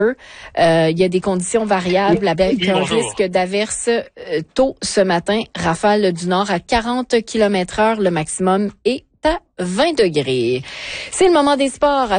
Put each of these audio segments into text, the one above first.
Il y a des conditions variables avec un risque d'averse tôt ce matin. Rafale du nord à 40 km/h, le maximum est à 20 degrés. C'est le moment des sports à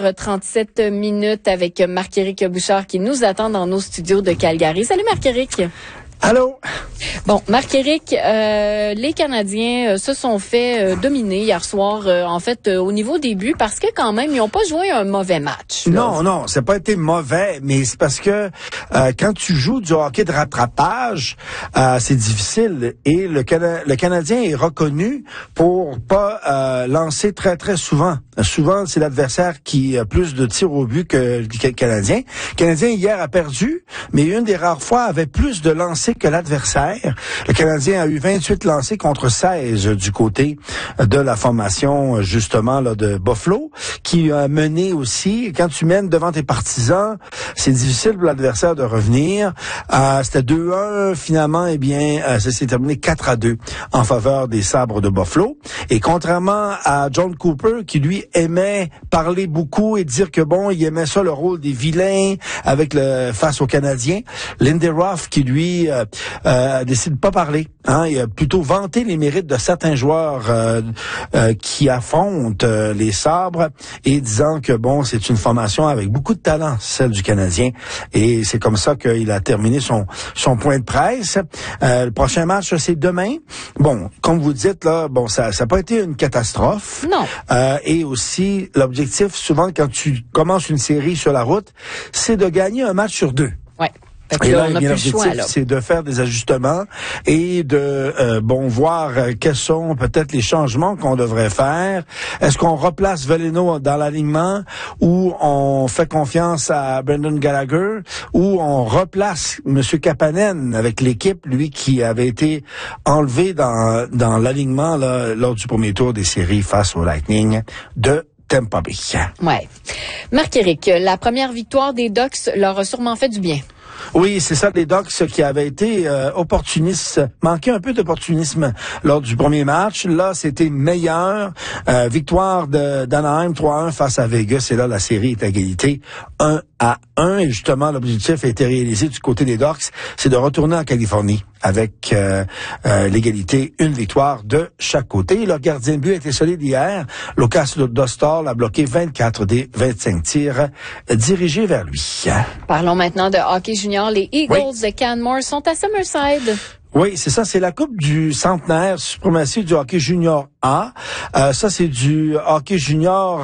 7h37 avec Marc-Éric Bouchard qui nous attend dans nos studios de Calgary. Salut Marc-Éric. Allô? Bon, Marc-Éric, les Canadiens se sont fait dominer hier soir, au niveau des buts, parce que quand même, ils n'ont pas joué un mauvais match. Là. Non, ça n'a pas été mauvais, mais c'est parce que quand tu joues du hockey de rattrapage, c'est difficile. Et le Canadien est reconnu pour pas lancer très, très souvent. Souvent, c'est l'adversaire qui a plus de tirs au but que le Canadien. Le Canadien, hier, a perdu, mais une des rares fois avait plus de lancers que l'adversaire. Le Canadien a eu 28 lancés contre 16 du côté de la formation, justement, là, de Buffalo, qui a mené aussi. Quand tu mènes devant tes partisans, c'est difficile pour l'adversaire de revenir. C'était 2-1, finalement, ça s'est terminé 4-2 en faveur des Sabres de Buffalo. Et contrairement à John Cooper, qui lui aimait parler beaucoup et dire que il aimait ça, le rôle des vilains face aux Canadiens, Lindy Ruff, qui lui décide de pas parler. Il a plutôt vanté les mérites de certains joueurs qui affrontent les Sabres et disant que c'est une formation avec beaucoup de talent, celle du Canadien. Et c'est comme ça qu'il a terminé son point de presse. Le prochain match, c'est demain. Comme vous dites, là, ça n'a pas été une catastrophe. Non. Et aussi, l'objectif, souvent, quand tu commences une série sur la route, c'est de gagner un match sur 2. Ouais. Et là, l'objectif, c'est de faire des ajustements et de voir quels sont peut-être les changements qu'on devrait faire. Est-ce qu'on replace Veleno dans l'alignement ou on fait confiance à Brendan Gallagher ou on replace M. Kapanen avec l'équipe, lui qui avait été enlevé dans l'alignement là, lors du premier tour des séries face au Lightning de Tampa Bay. Ouais. Marc-Éric, la première victoire des Ducks leur a sûrement fait du bien. Oui, c'est ça, les Ducks qui avaient été opportunistes, manquaient un peu d'opportunisme lors du premier match. Là, c'était meilleur. Victoire d'Anaheim 3-1 face à Vegas. Et là, la série est à égalité 1-1. Et justement, l'objectif a été réalisé du côté des Ducks, c'est de retourner en Californie avec l'égalité, une victoire de chaque côté. Leur gardien de but a été solide hier. Lucas Dostal a bloqué 24 des 25 tirs dirigés vers lui. Parlons maintenant de hockey junior. Les Eagles de Canmore sont à Summerside. Oui, c'est ça, c'est la coupe du centenaire suprématie du hockey junior A. Ça, c'est du hockey junior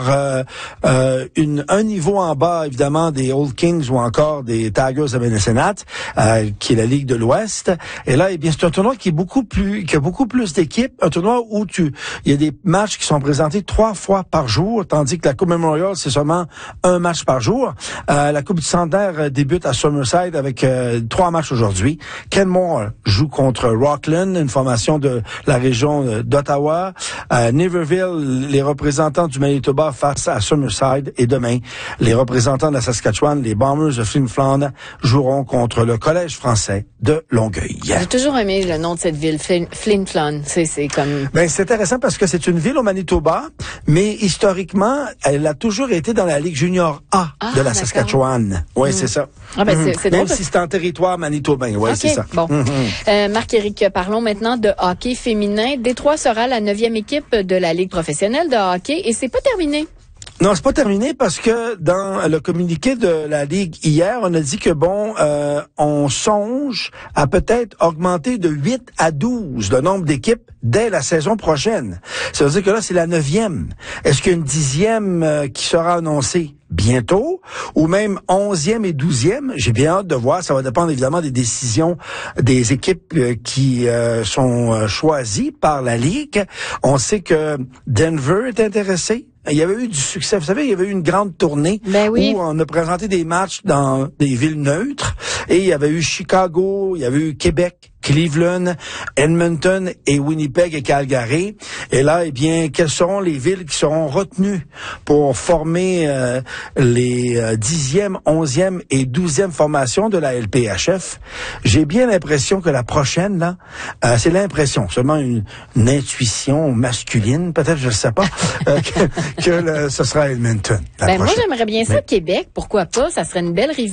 un niveau en bas, évidemment, des Old Kings ou encore des Tigers de Minnesota, qui est la Ligue de l'Ouest. Et là, c'est un tournoi qui a beaucoup plus d'équipes. Un tournoi où il y a des matchs qui sont présentés 3 fois par jour, tandis que la Coupe Memorial, c'est seulement un match par jour. La Coupe du centenaire débute à Summerside avec 3 matchs aujourd'hui. Kenmore joue contre Rockland, une formation de la région d'Ottawa. Niverville, les représentants du Manitoba face à Summerside. Et demain, les représentants de la Saskatchewan, les Bombers de Flin Flon, joueront contre le Collège français de Longueuil. J'ai toujours aimé le nom de cette ville, Flin Flon. C'est comme... c'est intéressant parce que c'est une ville au Manitoba, mais historiquement, elle a toujours été dans la Ligue junior A de la Saskatchewan. Oui, c'est ça. C'est même si c'est en territoire manitobain. Oui, c'est ça. Bon. Marc-Éric, parlons maintenant de hockey féminin. Détroit sera la 9e équipe de la Ligue professionnelle de hockey et c'est pas terminé. Non, c'est pas terminé parce que dans le communiqué de la Ligue hier, on a dit que on songe à peut-être augmenter de 8 à 12 le nombre d'équipes dès la saison prochaine. Ça veut dire que là, c'est la 9e. Est-ce qu'il y a une 10e qui sera annoncée bientôt, ou même 11e et 12e? J'ai bien hâte de voir. Ça va dépendre évidemment des décisions des équipes qui sont choisies par la Ligue. On sait que Denver est intéressé. Il y avait eu du succès. Vous savez, il y avait eu une grande tournée où on a présenté des matchs dans des villes neutres. Et il y avait eu Chicago, il y avait eu Québec, Cleveland, Edmonton et Winnipeg et Calgary. Et là, quelles seront les villes qui seront retenues pour former les 10e, 11e et 12e formations de la LPHF? J'ai bien l'impression que la prochaine, là, c'est l'impression, seulement une intuition masculine, peut-être, je ne sais pas, que ce sera Edmonton. Moi, j'aimerais bien ça, Québec. Pourquoi pas? Ça serait une belle rivalité.